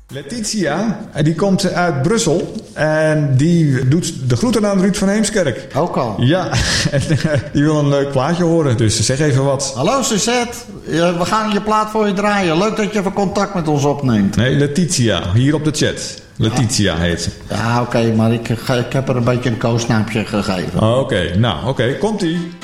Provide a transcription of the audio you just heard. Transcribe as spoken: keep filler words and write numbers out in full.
Letitia, die komt uit Brussel en die doet de groeten aan Ruud van Heemskerk. Ook al? Ja, en die wil een leuk plaatje horen, dus zeg even wat. Hallo Suzette, we gaan je plaat voor je draaien. Leuk dat je even contact met ons opneemt. Nee, Letitia, hier op de chat. Letitia ja. heet ze. Ja, oké, okay, maar ik, ik heb er een beetje een koosnaapje gegeven. Oké, okay, nou oké, okay. Komt-ie.